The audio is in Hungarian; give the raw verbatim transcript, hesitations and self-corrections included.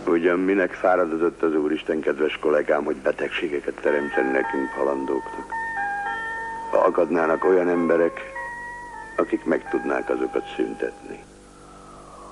Ugyan minek fáradott az Úristen, kedves kollégám, hogy betegségeket teremtsen nekünk halandóknak. Ha akadnának olyan emberek, akik meg tudnák azokat szüntetni.